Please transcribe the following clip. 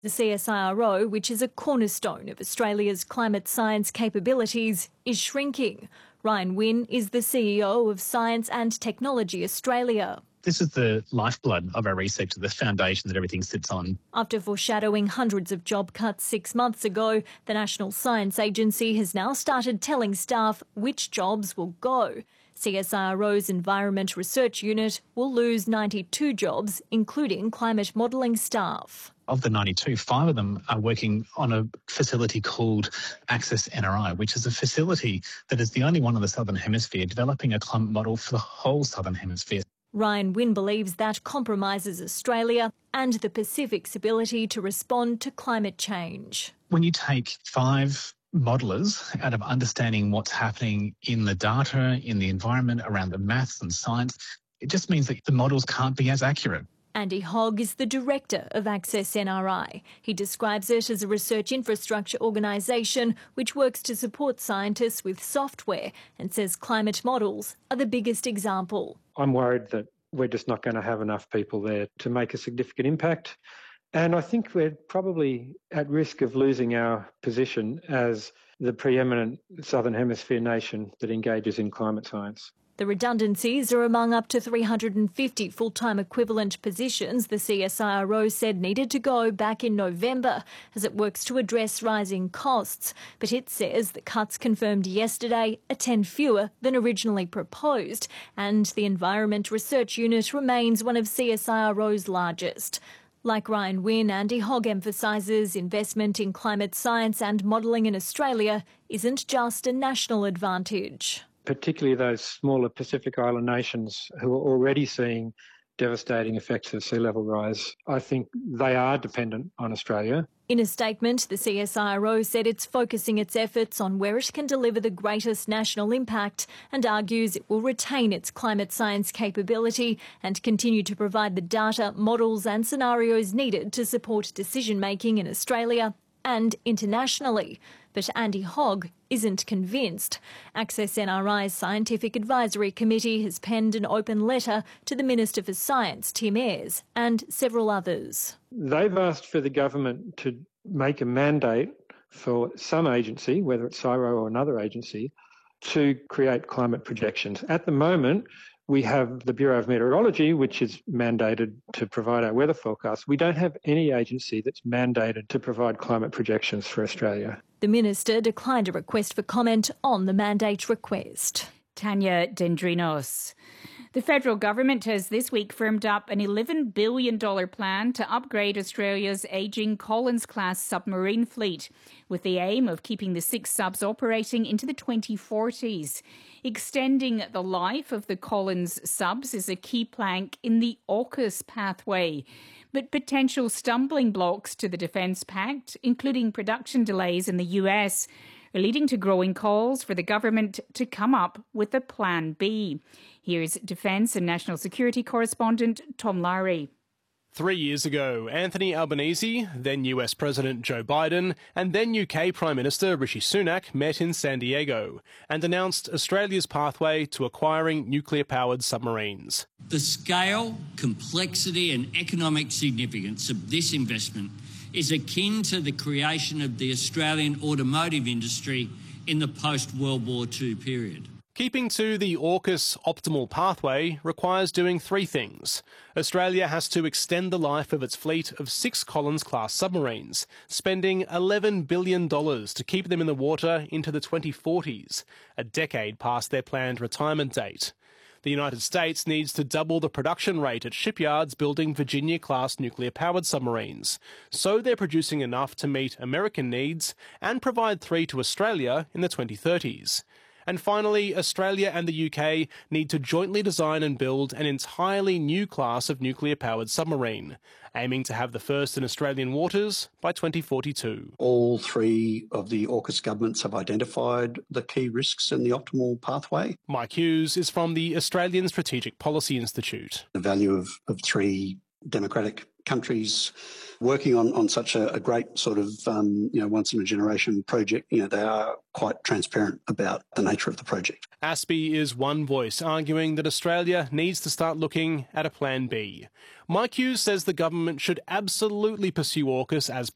The CSIRO, which is a cornerstone of Australia's climate science capabilities, is shrinking. Ryan Wynne is the CEO of Science and Technology Australia. This is the lifeblood of our research, the foundation that everything sits on. After foreshadowing hundreds of job cuts 6 months ago, the National Science Agency has now started telling staff which jobs will go. CSIRO's Environment Research Unit will lose 92 jobs, including climate modelling staff. Of the 92, 5 of them are working on a facility called Access NRI, which is a facility that is the only one in the Southern Hemisphere developing a climate model for the whole Southern Hemisphere. Ryan Wynne believes that compromises Australia and the Pacific's ability to respond to climate change. When you take 5 modellers out of understanding what's happening in the data, in the environment, around the maths and science, it just means that the models can't be as accurate. Andy Hogg is the director of Access NRI. He describes it as a research infrastructure organisation which works to support scientists with software and says climate models are the biggest example. I'm worried that we're just not going to have enough people there to make a significant impact. And I think we're probably at risk of losing our position as the preeminent Southern Hemisphere nation that engages in climate science. The redundancies are among up to 350 full-time equivalent positions the CSIRO said needed to go back in November as it works to address rising costs. But it says the cuts confirmed yesterday are 10 fewer than originally proposed, and the Environment Research Unit remains one of CSIRO's largest. Like Ryan Wynne, Andy Hogg emphasises investment in climate science and modelling in Australia isn't just a national advantage. Particularly those smaller Pacific Island nations who are already seeing devastating effects of sea level rise. I think they are dependent on Australia. In a statement, the CSIRO said it's focusing its efforts on where it can deliver the greatest national impact and argues it will retain its climate science capability and continue to provide the data, models and scenarios needed to support decision-making in Australia and internationally. But Andy Hogg isn't convinced. Access NRI's Scientific Advisory Committee has penned an open letter to the Minister for Science, Tim Ayres, and several others. They've asked for the government to make a mandate for some agency, whether it's CSIRO or another agency, to create climate projections. At the moment, we have the Bureau of Meteorology, which is mandated to provide our weather forecasts. We don't have any agency that's mandated to provide climate projections for Australia. The Minister declined a request for comment on the mandate request. Tanya Dendrinos. The federal government has this week firmed up an $11 billion plan to upgrade Australia's ageing Collins-class submarine fleet, with the aim of keeping the 6 subs operating into the 2040s. Extending the life of the Collins subs is a key plank in the AUKUS pathway. But potential stumbling blocks to the Defence Pact, including production delays in the US, are leading to growing calls for the government to come up with a Plan B. Here's Defence and National Security correspondent Tom Lowry. 3 years ago, Anthony Albanese, then US President Joe Biden, and then UK Prime Minister Rishi Sunak met in San Diego and announced Australia's pathway to acquiring nuclear-powered submarines. The scale, complexity and economic significance of this investment is akin to the creation of the Australian automotive industry in the post-World War II period. Keeping to the AUKUS optimal pathway requires doing 3 things. Australia has to extend the life of its fleet of 6 Collins-class submarines, spending $11 billion to keep them in the water into the 2040s, a decade past their planned retirement date. The United States needs to double the production rate at shipyards building Virginia-class nuclear-powered submarines, so they're producing enough to meet American needs and provide 3 to Australia in the 2030s. And finally, Australia and the UK need to jointly design and build an entirely new class of nuclear-powered submarine, aiming to have the first in Australian waters by 2042. All 3 of the AUKUS governments have identified the key risks in the optimal pathway. Mike Hughes is from the Australian Strategic Policy Institute. The value of 3 democratic countries working on such a great sort of, once-in-a-generation project, they are quite transparent about the nature of the project. ASPI is one voice arguing that Australia needs to start looking at a Plan B. Mike Hughes says the government should absolutely pursue AUKUS as